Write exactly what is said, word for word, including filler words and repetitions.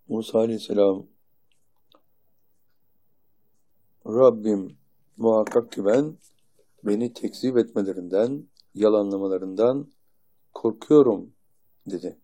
Musa Aleyhisselam, Rabbim muhakkak ki ben beni tekzip etmelerinden, yalanlamalarından korkuyorum dedi.